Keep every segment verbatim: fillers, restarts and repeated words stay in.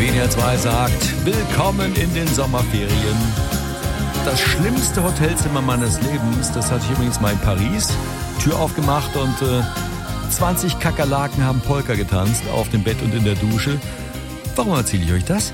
W D R zwei sagt, willkommen in den Sommerferien. Das schlimmste Hotelzimmer meines Lebens, das hatte ich übrigens mal in Paris. Tür aufgemacht und äh, zwanzig Kakerlaken haben Polka getanzt auf dem Bett und in der Dusche. Warum erzähle ich euch das?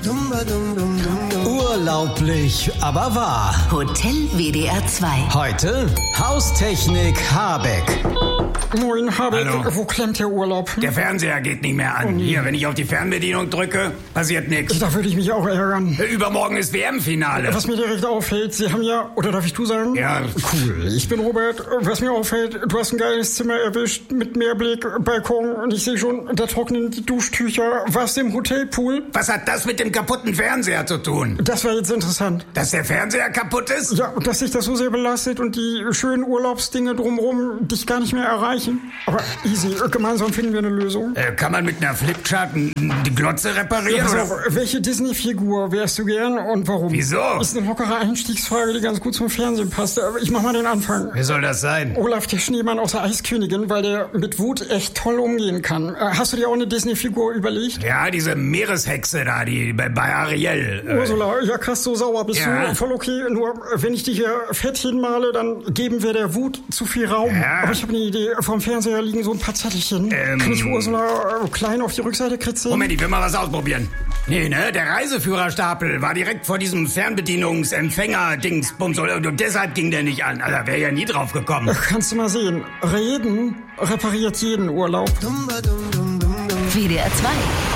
Urlaublich, aber wahr. Hotel W D R zwei. Heute Haustechnik Habeck. Moin, Habeck. Hallo. Wo klemmt der Urlaub? Der Fernseher geht nicht mehr an. Oh, nee. Hier, wenn ich auf die Fernbedienung drücke, passiert nichts. Da würde ich mich auch ärgern. Übermorgen ist W M-Finale. Was mir direkt auffällt, Sie haben ja, oder darf ich du sagen? Ja. Cool. Ich bin Robert. Was mir auffällt, du hast ein geiles Zimmer erwischt mit Meerblick, Balkon und ich sehe schon, da trocknen die Duschtücher. Warst du im Hotelpool? Was hat das mit dem kaputten Fernseher zu tun? Das war jetzt interessant. Dass der Fernseher kaputt ist? Ja, und dass sich das so sehr belastet und die schönen Urlaubsdinge drumherum dich gar nicht mehr erreichen. Aber easy, gemeinsam finden wir eine Lösung. Äh, kann man mit einer Flipchart die Glotze reparieren? Ja, pass oder? auf, welche Disney-Figur wärst du gern und warum? Wieso? Ist eine lockere Einstiegsfrage, die ganz gut zum Fernsehen passt. Aber ich mach mal den Anfang. Wer soll das sein? Olaf, der Schneemann aus der Eiskönigin, weil der mit Wut echt toll umgehen kann. Äh, Hast du dir auch eine Disney-Figur überlegt? Ja, diese Meereshexe da, die bei, bei Ariel. Äh, Ursula, ja krass, so sauer bist Ja. du. Voll okay, nur wenn ich dich hier fett hinmale, dann geben wir der Wut zu viel Raum. Ja. Aber ich habe eine Idee. Vom Fernseher liegen so ein paar Zettelchen. Ähm. Kann ich Ursula äh, klein auf die Rückseite kritzeln? Moment, ich will mal was ausprobieren. Nee, ne? Der Reiseführerstapel war direkt vor diesem Fernbedienungsempfänger-Dingsbums und deshalb ging der nicht an. Also, da wäre ja nie drauf gekommen. Äh, Kannst du mal sehen. Reden repariert jeden Urlaub. W D R zwei.